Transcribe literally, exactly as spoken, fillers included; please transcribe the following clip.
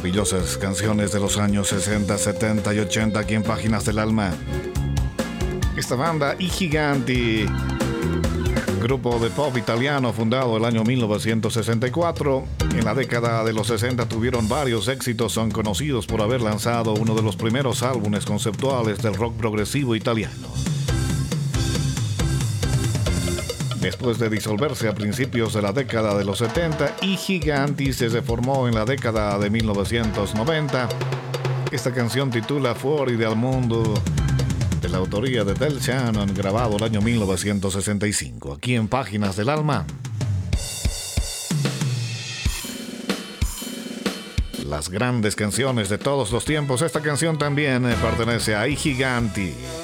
Maravillosas canciones de los años sesenta, setenta y ochenta aquí en Páginas del Alma. Esta banda, I Giganti, grupo de pop italiano fundado el año mil novecientos sesenta y cuatro. En la década de los sesenta tuvieron varios éxitos, son conocidos por haber lanzado uno de los primeros álbumes conceptuales del rock progresivo italiano. Después de disolverse a principios de la década de los setenta, I Giganti se reformó en la década de mil novecientos noventa. Esta canción titula Fuori dal Mondo, de la autoría de Del Shannon, grabado el año mil novecientos sesenta y cinco, aquí en Páginas del Alma. Las grandes canciones de todos los tiempos. Esta canción también pertenece a I Giganti.